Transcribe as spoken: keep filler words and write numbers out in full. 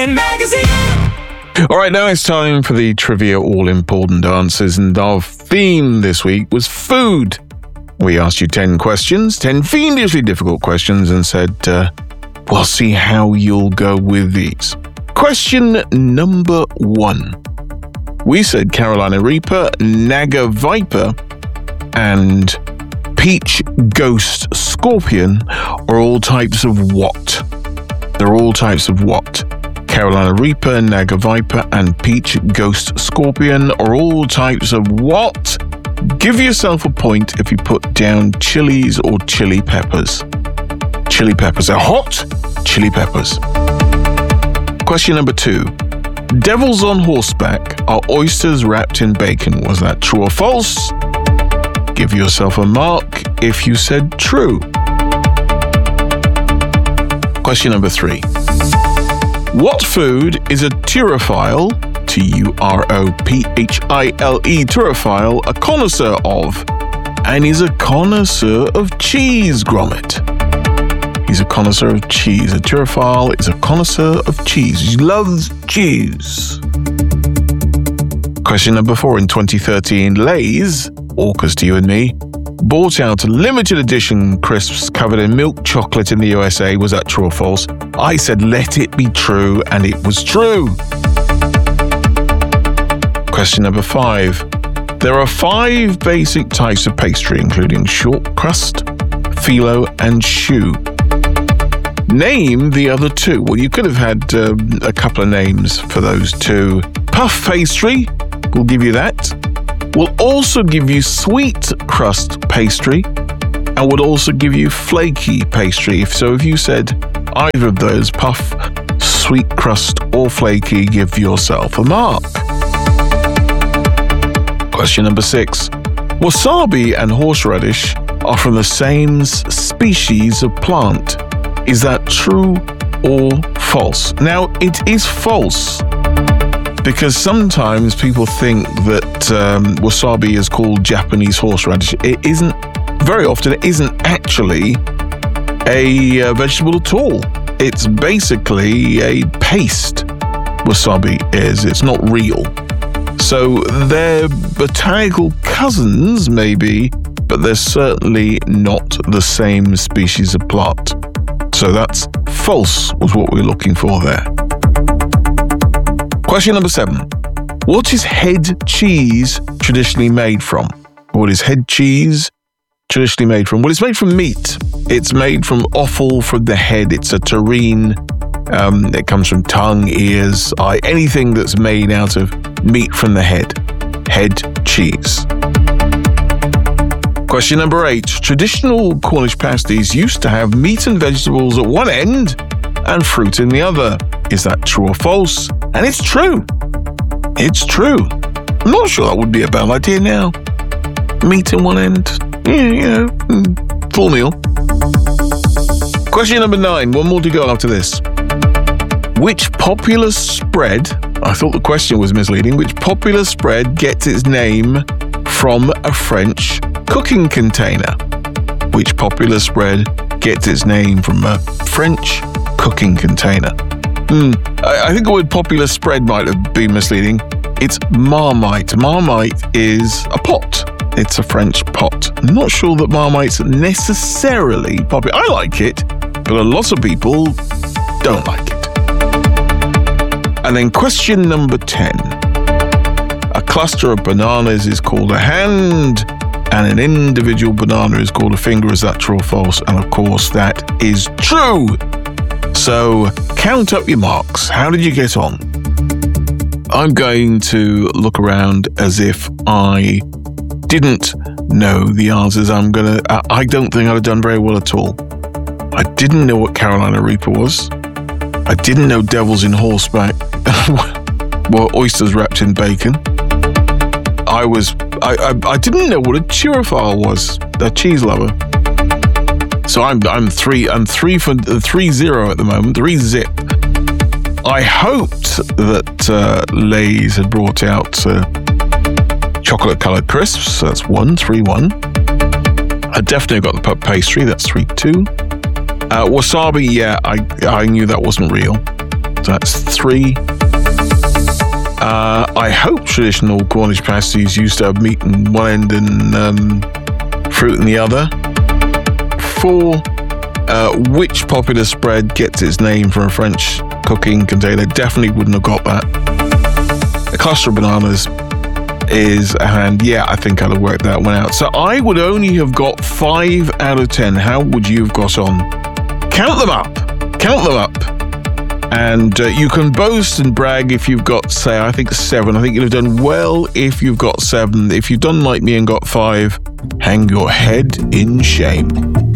Magazine. All right, now it's time for the trivia all-important answers, and our theme this week was food. We asked you ten questions, ten fiendishly difficult questions, and said, uh, we'll see how you'll go with these. Question number one. We said Carolina Reaper, Naga Viper, and Peach Ghost Scorpion are all types of what? They're all types of what? Carolina Reaper, Naga Viper, and Peach Ghost Scorpion are all types of what? Give yourself a point if you put down chilies or chili peppers. Chili peppers are hot chili peppers. Question number two. Devils on horseback are oysters wrapped in bacon. Was that true or false? Give yourself a mark if you said true. Question number three. What food is a turophile, T U R O P H I L E, turophile, a connoisseur of, and is a connoisseur of cheese, Gromit? He's a connoisseur of cheese. A turophile is a connoisseur of cheese. He loves cheese. Question number four. In twenty thirteen, Lay's, Orcas to you and me, bought out limited edition crisps covered in milk chocolate in the U S A. Was that true or false? I said let it be true, and it was true. Question number five. There are five basic types of pastry, including short crust, phyllo, and choux. Name the other two. Well, you could have had um, a couple of names for those two. Puff pastry, we'll give you that. We'll also give you sweet crust pastry, and would also give you flaky pastry. So if you said either of those, puff, sweet crust, or flaky, give yourself a mark. Question number six. Wasabi and horseradish are from the same species of plant. Is that true or false? Now, it is false, because sometimes people think that um, wasabi is called Japanese horseradish. It isn't, very often it isn't actually a uh, vegetable at all. It's basically a paste, wasabi is. It's not real. So they're botanical cousins, maybe, but they're certainly not the same species of plant. So that's false, was what we're looking for there. Question number seven. What is head cheese traditionally made from? What is head cheese traditionally made from? Well, it's made from meat. It's made from offal from the head. It's a terrine. Um, it comes from tongue, ears, eye, anything that's made out of meat from the head. Head cheese. Question number eight. Traditional Cornish pasties used to have meat and vegetables at one end and fruit in the other. Is that true or false? And it's true. It's true. I'm not sure that would be a bad idea now. Meat in one end. Yeah, you know, full meal. Question number nine. One more to go after this. Which popular spread, I thought the question was misleading, which popular spread gets its name from a French cooking container? Which popular spread gets its name from a French cooking container? Hmm, I, I think the word popular spread might have been misleading. It's Marmite. Marmite is a pot. It's a French pot. I'm not sure that Marmite's necessarily popular. I like it, but a lot of people don't like it. And then question number ten. A cluster of bananas is called a hand, and an individual banana is called a finger. Is that true or false? And of course, that is true. So count up your marks. How did you get on? I'm going to look around as if I didn't know the answers. I'm gonna. I don't think I'd have done very well at all. I didn't know what Carolina Reaper was. I didn't know devils in horseback were oysters wrapped in bacon. I was. I, I. I didn't know what a turophile was. A cheese lover. So I'm. I'm three. I'm three for three zero at the moment. Three zip. I hoped that uh, Lay's had brought out uh, chocolate-coloured crisps. So that's one, three, one. I definitely got the puff pastry. That's three, two. Uh, wasabi, yeah, I I knew that wasn't real. So that's three. Uh, I hope traditional Cornish pasties used to have meat in one end and um, fruit in the other. Four. Uh, which popular spread gets its name from a French cooking container? Definitely wouldn't have got that. A cluster of bananas is a hand. Yeah, I think I'd have worked that one out. So I would only have got five out of ten. How would you have got on? Count them up. Count them up. And uh, you can boast and brag if you've got, say, I think seven. I think you'd have done well if you've got seven. If you've done like me and got five, hang your head in shame.